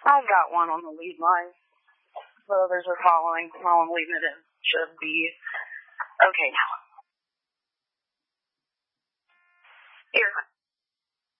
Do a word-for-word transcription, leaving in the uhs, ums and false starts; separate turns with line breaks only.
I've got one on the lead line. The others are following while I'm leaving it in. Should be okay now. Here.